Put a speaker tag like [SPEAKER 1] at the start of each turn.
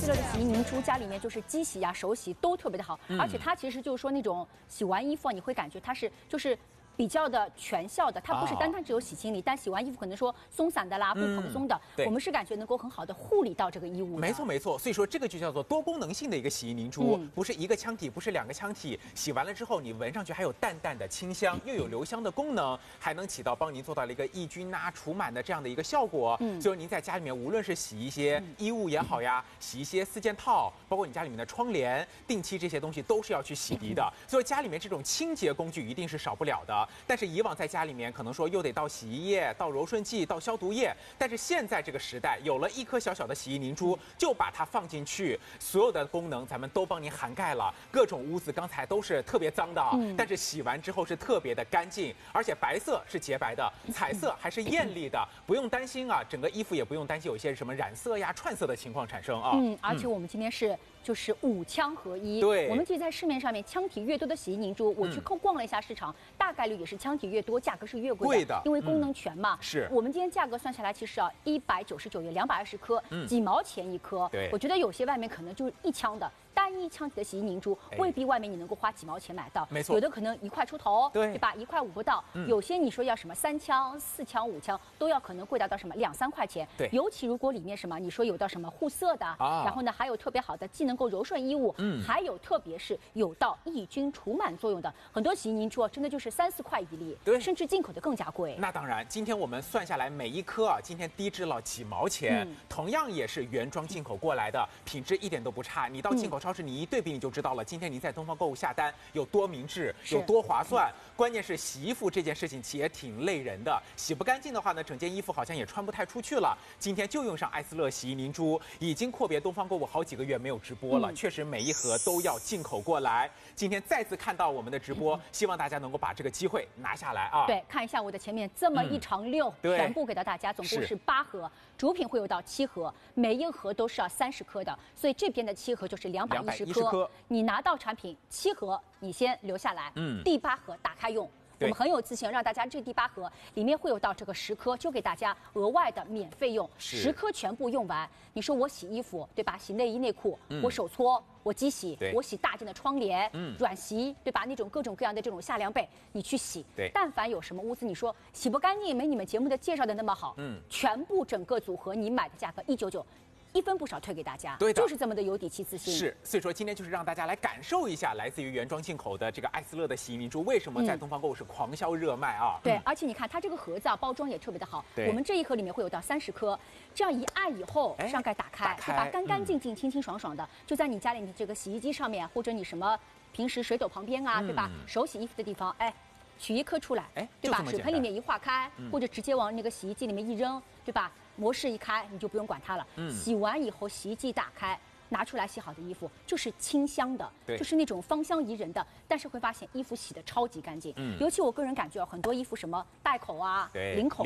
[SPEAKER 1] 思乐的洗衣凝珠，家里面就是机洗呀、手洗都特别的好，而且它其实就是说那种洗完衣服啊，你会感觉它是就是比较的全效的，它不是单单只有洗清理，但洗完衣服可能说松散的啦，不蓬松的，我们是感觉能够很好的护理到这个衣物。
[SPEAKER 2] 没错没错，所以说这个就叫做多功能性的一个洗衣凝珠，不是一个腔体，不是两个腔体，洗完了之后你闻上去还有淡淡的清香，又有留香的功能，还能起到帮您做到了一个抑菌啊、除螨的这样的一个效果。所以您在家里面无论是洗一些衣物也好呀，洗一些4件套，包括你家里面的窗帘、定期这些东西都是要去洗涤的。所以家里面这种清洁工具一定是少不了的。但是以往在家里面可能说又得倒洗衣液、倒柔顺剂、倒消毒液，但是现在这个时代有了一颗小小的洗衣凝珠，就把它放进去，所有的功能咱们都帮您涵盖了。各种污渍刚才都是特别脏的，但是洗完之后是特别的干净，而且白色是洁白的，彩色还是艳丽的，不用担心啊，整个衣服也不用担心有些什么染色呀、串色的情况产生啊。
[SPEAKER 1] 而且我们今天是就是5腔合一。
[SPEAKER 2] 对，
[SPEAKER 1] 我们其实在市面上面腔体越多的洗衣凝珠，我去逛了一下市场，大概率也是腔体越多，价格是越贵的，因为功能全嘛。
[SPEAKER 2] 是
[SPEAKER 1] 我们今天价格算下来，其实啊199元，220颗，几毛钱一颗。
[SPEAKER 2] 对，
[SPEAKER 1] 我觉得有些外面可能就是1腔的。单一腔体的洗衣凝珠未必外面你能够花几毛钱买到，
[SPEAKER 2] 没错，
[SPEAKER 1] 有的可能1块出头，
[SPEAKER 2] 对
[SPEAKER 1] 吧？1块5不到，有些你说要什么3腔、4腔、5腔，都要可能贵到什么2、3块钱。
[SPEAKER 2] 对，
[SPEAKER 1] 尤其如果里面什么你说有到什么护色的，然后呢还有特别好的既能够柔顺衣物，还有特别是有到抑菌除螨作用的，很多洗衣凝珠真的就是3、4块一粒，
[SPEAKER 2] 对，
[SPEAKER 1] 甚至进口的更加贵。
[SPEAKER 2] 那当然，今天我们算下来每一颗啊，今天低至了几毛钱，同样也是原装进口过来的，品质一点都不差。你到进口超市你一对比你就知道了，今天您在东方购物下单有多明智，有多划算。关键是洗衣服这件事情其实也挺累人的，洗不干净的话呢，整件衣服好像也穿不太出去了。今天就用上艾斯乐洗衣凝珠，已经阔别东方购物好几个月没有直播了，确实每一盒都要进口过来。今天再次看到我们的直播，希望大家能够把这个机会拿下来啊！
[SPEAKER 1] 对，看一下我的前面这么一长溜，全部给到大家，总共是8盒，主品会有到7盒，每一盒都是要30颗的，所以这边的7盒就是210颗。你拿到产品7盒，你先留下来，第8盒打开用。我们很有自信，让大家这第8盒里面会有到这个10颗，就给大家额外的免费用，10颗全部用完。你说我洗衣服对吧？洗内衣内裤，我手搓，我机洗，我洗大件的窗帘，软洗对吧？那种各种各样的这种下凉被，你去洗。但凡有什么污渍，你说洗不干净，没你们节目的介绍的那么好，全部整个组合你买的价格199。1分不少退给大家，
[SPEAKER 2] 对的，
[SPEAKER 1] 就是这么的有底气自信。
[SPEAKER 2] 是，所以说今天就是让大家来感受一下来自于原装进口的这个艾斯乐的洗衣凝珠为什么在东方购物是狂销热卖啊！
[SPEAKER 1] 对，而且你看它这个盒子啊，包装也特别的好。我们这一盒里面会有到30颗，这样一按以后，上盖打开，对吧？干干净净、清清爽爽的，就在你家里的这个洗衣机上面，或者你什么平时水斗旁边啊，对吧？手洗衣服的地方，取1颗出来，对吧？水盆里面一化开，或者直接往那个洗衣机里面一扔，对吧？模式一开，你就不用管它了。洗完以后，洗衣机打开，拿出来洗好的衣服就是清香的，就是那种芳香宜人的。但是会发现衣服洗得超级干净，尤其我个人感觉很多衣服什么带口啊、领口。